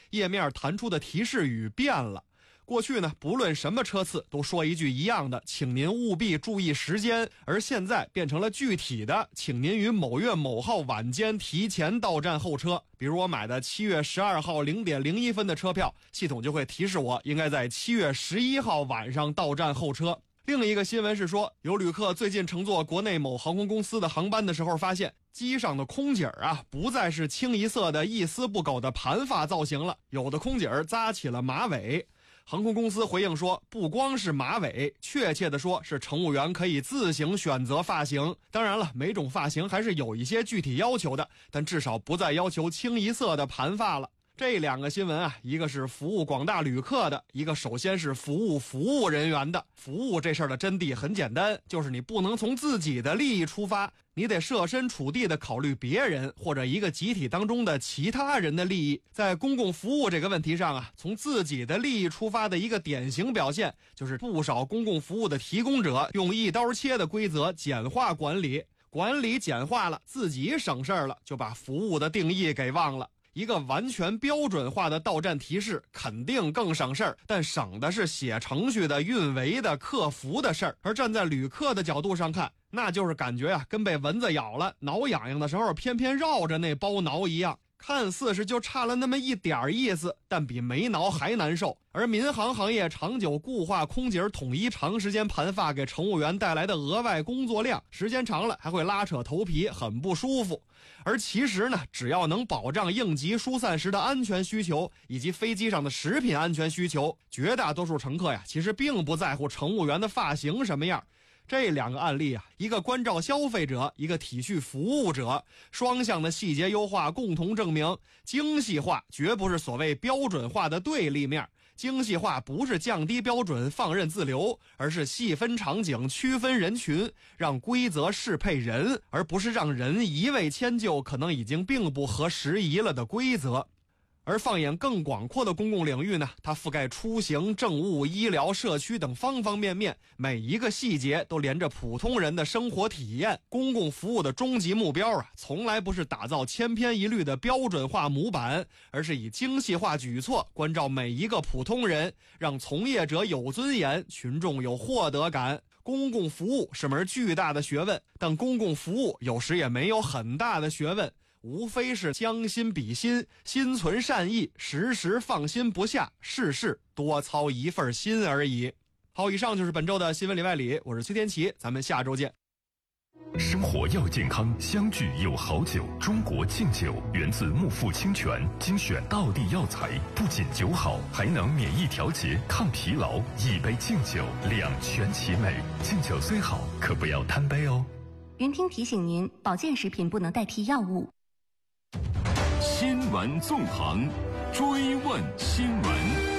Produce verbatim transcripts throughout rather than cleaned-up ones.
页面弹出的提示语变了。过去呢，不论什么车次都说一句一样的，请您务必注意时间，而现在变成了具体的，请您于某月某号晚间提前到站候车。比如我买的七月十二号零点零一分的车票，系统就会提示我应该在七月十一号晚上到站候车。另一个新闻是说，有旅客最近乘坐国内某航空公司的航班的时候，发现机上的空姐啊，不再是清一色的一丝不苟的盘发造型了，有的空姐扎起了马尾。航空公司回应说，不光是马尾，确切的说是乘务员可以自行选择发型。当然了，每种发型还是有一些具体要求的，但至少不再要求清一色的盘发了。这两个新闻啊，一个是服务广大旅客的，一个首先是服务服务人员的。服务这事儿的真谛很简单，就是你不能从自己的利益出发，你得设身处地的考虑别人或者一个集体当中的其他人的利益。在公共服务这个问题上啊，从自己的利益出发的一个典型表现，就是不少公共服务的提供者用一刀切的规则简化管理，管理简化了，自己省事儿了，就把服务的定义给忘了。一个完全标准化的到站提示肯定更省事儿，但省的是写程序的、运维的、客服的事儿。而站在旅客的角度上看，那就是感觉啊，跟被蚊子咬了，挠痒痒的时候偏偏绕着那包挠一样。看似是就差了那么一点意思，但比没挠还难受。而民航行业长久固化空姐统一长时间盘发给乘务员带来的额外工作量，时间长了还会拉扯头皮，很不舒服。而其实呢，只要能保障应急疏散时的安全需求以及飞机上的食品安全需求，绝大多数乘客呀，其实并不在乎乘务员的发型什么样。这两个案例啊，一个关照消费者，一个体恤服务者，双向的细节优化共同证明，精细化绝不是所谓标准化的对立面。精细化不是降低标准放任自流，而是细分场景区分人群，让规则适配人，而不是让人一味迁就可能已经并不合时宜了的规则。而放眼更广阔的公共领域呢，它覆盖出行、政务、医疗、社区等方方面面，每一个细节都连着普通人的生活体验。公共服务的终极目标啊，从来不是打造千篇一律的标准化模板，而是以精细化举措关照每一个普通人，让从业者有尊严，群众有获得感。公共服务是门巨大的学问，但公共服务有时也没有很大的学问，无非是将心比心，心存善意，时时放心不下，事事多操一份心而已。好，以上就是本周的新闻里外里，我是崔天琪，咱们下周见。 生活要健康，相聚有好酒。中国敬酒源自木富清泉，精选道地药材，不仅酒好，还能免疫调节、抗疲劳。一杯敬酒，两全其美。敬酒虽好，可不要贪杯哦。 云听提醒您，保健食品不能代替药物。 新闻纵横，追问新闻。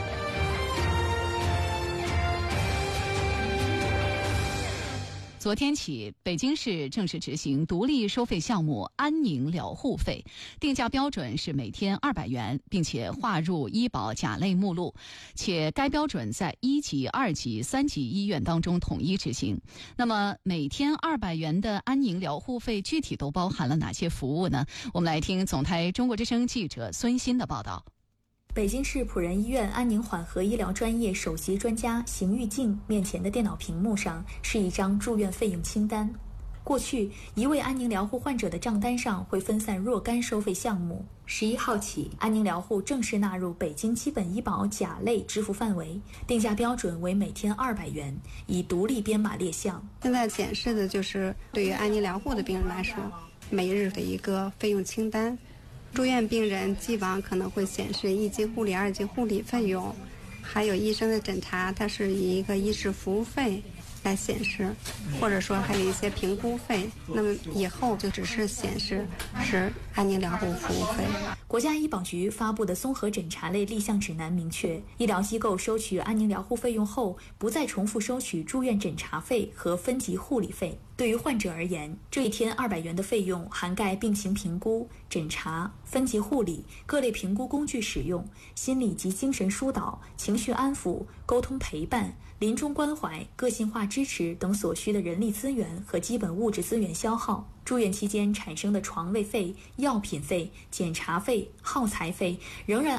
昨天起，北京市正式执行独立收费项目安宁疗护费，定价标准是每天二百元，并且划入医保甲类目录，且该标准在一级、二级、三级医院当中统一执行。那么，每天二百元的安宁疗护费具体都包含了哪些服务呢？我们来听总台中国之声记者孙鑫的报道。 北京市辅仁医院安宁缓和医疗专业首席专家邢玉静面前的电脑屏幕上是一张住院费用清单。过去，一位安宁疗护患者的账单上会分散若干收费项目。十一号起，安宁疗护正式纳入北京基本医保甲类支付范围，定价标准为每天二百元，以独立编码列项。 现在显示的就是对于安宁疗护的病人来说，每日的一个费用清单。住院病人既往可能会显示一级护理、二级护理费用，还有医生的诊查，它是以一个医事服务费来显示，或者说还有一些评估费，那么以后就只是显示是安宁疗护服务费。 国家医保局发布的综合诊查类立项指南明确，医疗机构收取安宁疗护费用后，不再重复收取住院诊查费和分级护理费。对于患者而言，这一天二百元的费用涵盖病情评估、诊查、分级护理、各类评估工具使用、心理及精神疏导、情绪安抚、沟通陪伴、临终关怀、个性化支持等所需的人力资源和基本物质资源消耗。住院期间产生的床位费、药品费、检查费、耗材费仍然